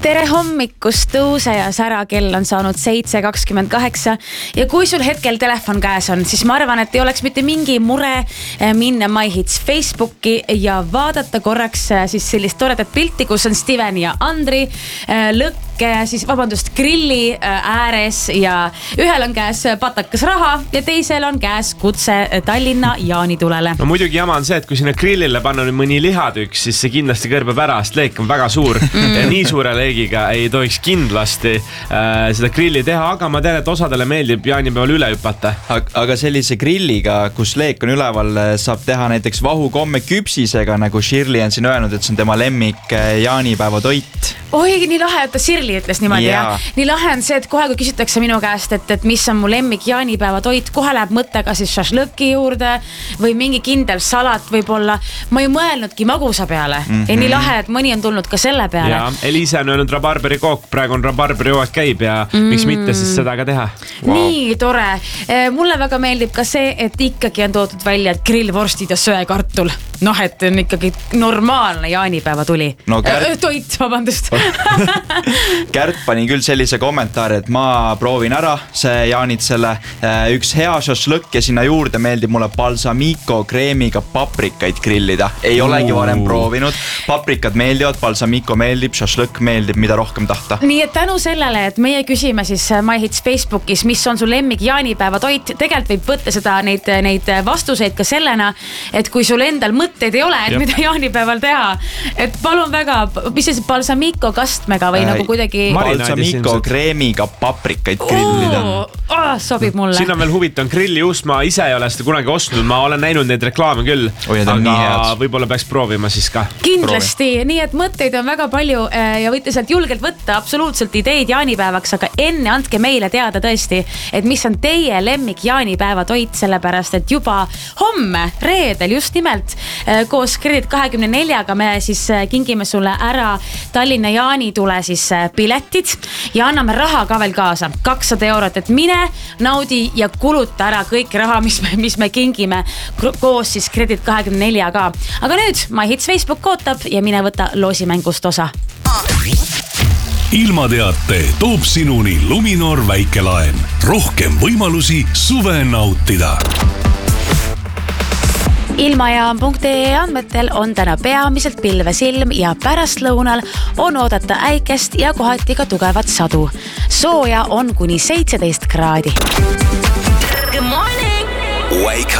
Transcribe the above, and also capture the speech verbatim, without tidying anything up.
tere hommikust, tõuse ja sära, kell on saanud seitse kakskümmend kaheksa ja kui sul hetkel telefon käes on, siis ma arvan, et ei oleks mitte mingi mure minna MyHits Facebooki ja vaadata korraks siis sellist toredat pilti, kus on Steven ja Andri lõkke, siis vabandust, grilli ääres ja ühel on käes patakas raha ja teisel on käes kutse Tallinna jaanitulele. No muidugi jama on see, et kui sinna grillile panna nüüd mõni lihatükk, siis see kindlasti kõrbeb ära, sest leek on väga suur mm. ja nii suure leegiga ei tohiks kindlasti äh, seda grilli teha, aga ma tean, et osadele meeldib jaanipäeval üle hüpata. Aga sellise grilliga, kus leek on üleval, saab teha näiteks vahukomme küpsisega, nagu Shirley on siin öelnud, et see on tema lemmik jaanipäeva toit. Oi, nii lahe, et Shirley ütles niimoodi ja. ja nii lahe on see, et kohe kui küsitakse minu käest, et, et mis on mu lemmik jaanipäeva toit, kohe läheb mõttega siis šašlõki juurde või mingi kindel salat võib-olla. Ma ei mõelnudki magusa peale mm -hmm. ja nii lahe, et mõni on tulnud ka selle peale. Ja Eliise on öelnud rabarberikook, praegu on rabarberioad käib ja mm. miks mitte siis seda ka teha. Wow. Nii tore. Mulle väga meeldib ka see, et ikkagi on toodud välja, et grillvorstid ja söekartul. Noh, et on ikkagi normaalne jaanipäeva tuli. No, Kärt... Toit, vabandust. Kärt pani küll sellise kommentaari, et ma proovin ära see jaanitsele. Üks hea šašlõkk ja sinna juurde meeldib mulle balsamico kreemiga paprikaid grillida. Ei olegi varem proovinud. Paprikad meeldivad, balsamico meeldib, šašlõkk meeldib, mida rohkem tahta. Nii et tänu sellele, et meie küsime siis MyHits Facebookis, mis on su lemmik jaanipäeva toit, tegelikult võib võtta seda neid, neid vastuseid ka sellena, et kui sul endal mõtteid ei ole, et Jep. mida jaanipäeval teha, et palun väga, mis see balsamico kastmega või äh, nagu kuidagi balsamico kreemiga paprikaid grillida. Oh, oh, sobib mulle. Siin on veel huvitav grillijuust, ma ise ei ole seda kunagi ostnud, ma olen näinud neid reklaame küll, Oi, aga võib-olla peaks proovima siis ka. Kindlasti, Proovi. Nii et mõtteid on väga palju ja võite sealt julgelt võtta absoluutselt ideid jaanipäevaks, aga enne andke meile teada tõesti, et mis on teie lemmik jaanipäeva toit, sellepärast et juba homme, reedel just nimelt koos Kredit kahekümne neljaga me siis kingime sulle ära Tallinna jaanitule siis piletid ja anname raha ka veel kaasa, kakssada eurot, et mine, naudi ja kuluta ära kõik raha, mis me, mis me kingime koos siis Kredit kahekümne neljaga. Aga nüüd MyHits Facebook ootab ja mine võta loosimängust osa. Ilmateate toob sinuni Luminor väikelaen. Rohkem võimalusi suve nautida. Ilmajaam punkt ee andmetel on täna peamiselt pilvesilm ja pärastlõunal on oodata äikest ja kohati ka tugevat sadu. Sooja on kuni seitseteist kraadi. Good morning! Wake